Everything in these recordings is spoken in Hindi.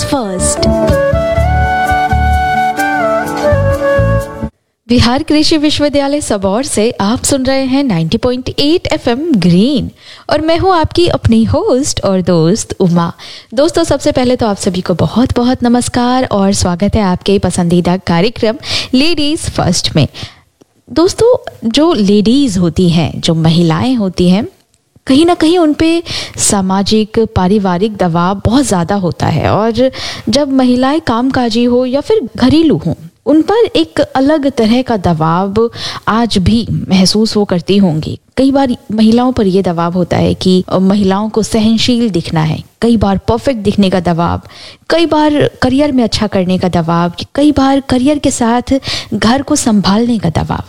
फर्स्ट। बिहार कृषि विश्वविद्यालय सबौर से आप सुन रहे हैं 90.8 FM ग्रीन और मैं हूं आपकी अपनी होस्ट और दोस्त उमा। दोस्तों, सबसे पहले तो आप सभी को बहुत बहुत नमस्कार और स्वागत है आपके पसंदीदा कार्यक्रम लेडीज फर्स्ट में। दोस्तों, जो लेडीज होती हैं, जो महिलाएं होती हैं, कहीं ना कहीं उन पे सामाजिक पारिवारिक दबाव बहुत ज़्यादा होता है और जब महिलाएं कामकाजी हो या फिर घरेलू हों, उन पर एक अलग तरह का दबाव आज भी महसूस वो करती होंगी। कई बार महिलाओं पर ये दबाव होता है कि महिलाओं को सहनशील दिखना है, कई बार परफेक्ट दिखने का दबाव, कई बार करियर में अच्छा करने का दबाव, कई बार करियर के साथ घर को संभालने का दबाव।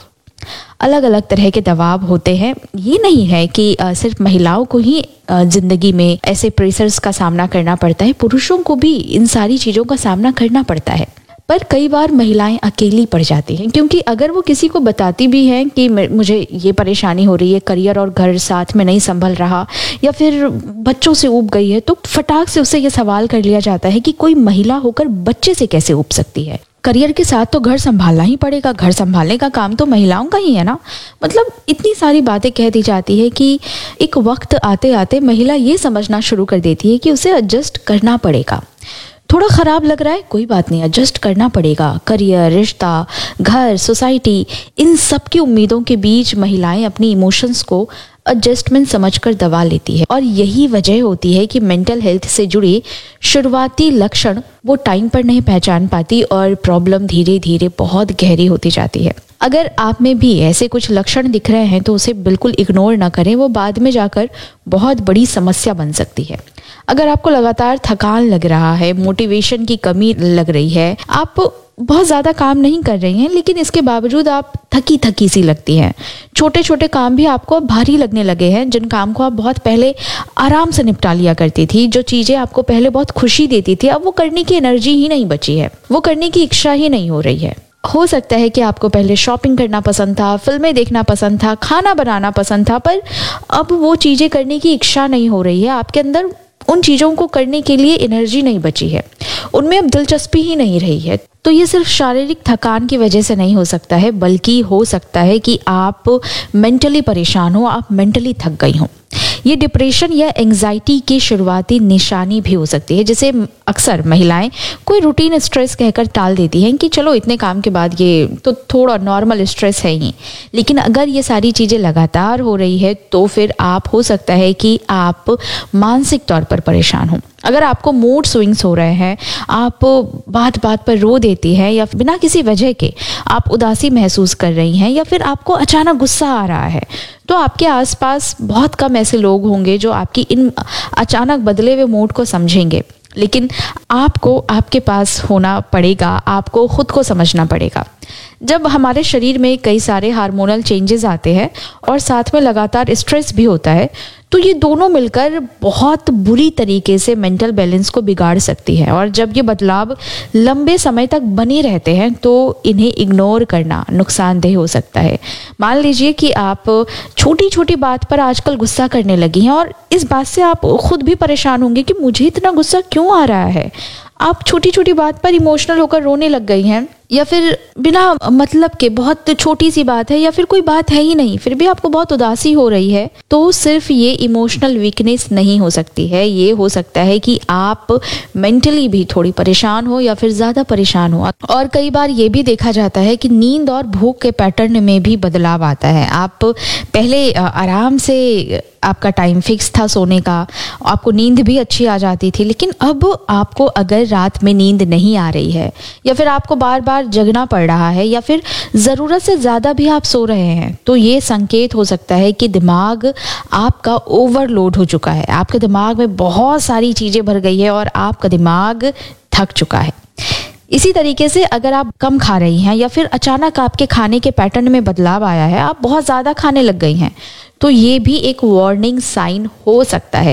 अलग अलग तरह के दबाव होते हैं। ये नहीं है कि सिर्फ महिलाओं को ही जिंदगी में ऐसे प्रेशर्स का सामना करना पड़ता है, पुरुषों को भी इन सारी चीज़ों का सामना करना पड़ता है। पर कई बार महिलाएं अकेली पड़ जाती हैं, क्योंकि अगर वो किसी को बताती भी हैं कि मुझे ये परेशानी हो रही है, करियर और घर साथ में नहीं संभल रहा या फिर बच्चों से ऊब गई है, तो फटाक से उससे ये सवाल कर लिया जाता है कि कोई महिला होकर बच्चे से कैसे ऊब सकती है। करियर के साथ तो घर संभालना ही पड़ेगा, घर संभालने का काम तो महिलाओं का ही है ना। मतलब इतनी सारी बातें कह दी जाती है कि एक वक्त आते आते महिला ये समझना शुरू कर देती है कि उसे एडजस्ट करना पड़ेगा। थोड़ा खराब लग रहा है, कोई बात नहीं, एडजस्ट करना पड़ेगा। करियर, रिश्ता, घर, सोसाइटी, इन सब की उम्मीदों के बीच महिलाएं अपनी इमोशंस को एडजस्टमेंट समझकर दबा लेती है और यही वजह होती है कि मेंटल हेल्थ से जुड़ी शुरुआती लक्षण वो टाइम पर नहीं पहचान पाती और प्रॉब्लम धीरे धीरे बहुत गहरी होती जाती है। अगर आप में भी ऐसे कुछ लक्षण दिख रहे हैं तो उसे बिल्कुल इग्नोर ना करें, वो बाद में जाकर बहुत बड़ी समस्या बन सकती है। अगर आपको लगातार थकान लग रहा है, मोटिवेशन की कमी लग रही है, आप बहुत ज़्यादा काम नहीं कर रही हैं लेकिन इसके बावजूद आप थकी थकी सी लगती हैं, छोटे छोटे काम भी आपको अब भारी लगने लगे हैं, जिन काम को आप बहुत पहले आराम से निपटा लिया करती थी, जो चीज़ें आपको पहले बहुत खुशी देती थी, अब वो करने की एनर्जी ही नहीं बची है, वो करने की इच्छा ही नहीं हो रही है। हो सकता है कि आपको पहले शॉपिंग करना पसंद था, फिल्में देखना पसंद था, खाना बनाना पसंद था, पर अब वो चीज़ें करने की इच्छा नहीं हो रही है। आपके अंदर उन चीज़ों को करने के लिए एनर्जी नहीं बची है, उनमें अब दिलचस्पी ही नहीं रही है। तो ये सिर्फ शारीरिक थकान की वजह से नहीं हो सकता है, बल्कि हो सकता है कि आप मेंटली परेशान हो, आप मेंटली थक गई हो। ये डिप्रेशन या एंजाइटी की शुरुआती निशानी भी हो सकती है, जिसे अक्सर महिलाएं कोई रूटीन स्ट्रेस कहकर टाल देती हैं कि चलो इतने काम के बाद ये तो थोड़ा नॉर्मल स्ट्रेस है ही। लेकिन अगर ये सारी चीज़ें लगातार हो रही है तो फिर आप हो सकता है कि आप मानसिक तौर पर परेशान हो। अगर आपको मूड स्विंग्स हो रहे हैं, आप बात बात पर रो देती हैं या बिना किसी वजह के आप उदासी महसूस कर रही हैं या फिर आपको अचानक गुस्सा आ रहा है, तो आपके आसपास बहुत कम ऐसे लोग होंगे जो आपकी इन अचानक बदले हुए मूड को समझेंगे। लेकिन आपको आपके पास होना पड़ेगा, आपको खुद को समझना पड़ेगा। जब हमारे शरीर में कई सारे हार्मोनल चेंजेस आते हैं और साथ में लगातार स्ट्रेस भी होता है, तो ये दोनों मिलकर बहुत बुरी तरीके से मेंटल बैलेंस को बिगाड़ सकती है। और जब ये बदलाव लंबे समय तक बने रहते हैं तो इन्हें इग्नोर करना नुकसानदेह हो सकता है। मान लीजिए कि आप छोटी छोटी बात पर आजकल गुस्सा करने लगी हैं और इस बात से आप खुद भी परेशान होंगे कि मुझे इतना गुस्सा क्यों आ रहा है। आप छोटी छोटी बात पर इमोशनल होकर रोने लग गई हैं या फिर बिना मतलब के बहुत छोटी सी बात है या फिर कोई बात है ही नहीं, फिर भी आपको बहुत उदासी हो रही है, तो सिर्फ ये इमोशनल वीकनेस नहीं हो सकती है। ये हो सकता है कि आप मेंटली भी थोड़ी परेशान हो या फिर ज़्यादा परेशान हो। और कई बार ये भी देखा जाता है कि नींद और भूख के पैटर्न में भी बदलाव आता है। आप पहले आराम से आपका टाइम फिक्स था सोने का, आपको नींद भी अच्छी आ जाती थी, लेकिन अब आपको अगर रात में नींद नहीं आ रही है या फिर आपको बार बार जगना पड़ रहा है या फिर ज़रूरत से ज़्यादा भी आप सो रहे हैं, तो ये संकेत हो सकता है कि दिमाग आपका ओवरलोड हो चुका है। आपके दिमाग में बहुत सारी चीज़ें भर गई है और आपका दिमाग थक चुका है। इसी तरीके से अगर आप कम खा रही हैं या फिर अचानक आपके खाने के पैटर्न में बदलाव आया है, आप बहुत ज़्यादा खाने लग गई हैं, तो ये भी एक वार्निंग साइन हो सकता है।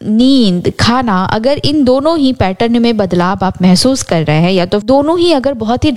नींद, खाना, अगर इन दोनों ही पैटर्न में बदलाव आप महसूस कर रहे हैं या तो दोनों ही अगर बहुत ही